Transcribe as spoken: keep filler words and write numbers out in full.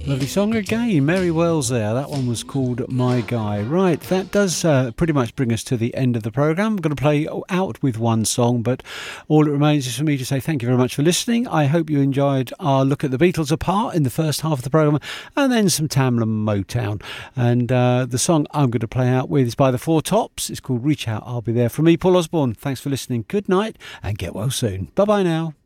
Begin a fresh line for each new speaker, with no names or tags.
Lovely song again, Mary Wells there. That one was called My Guy. Right, that does uh, pretty much bring us to the end of the programme. I'm going to play out with one song, but all it remains is for me to say thank you very much for listening. I hope you enjoyed our look at the Beatles apart in the first half of the programme, and then some Tamla Motown. And uh, the song I'm going to play out with is by the Four Tops. It's called Reach Out, I'll Be There. From me, Paul Osborne, thanks for listening. Good night, and get well soon. Bye-bye now.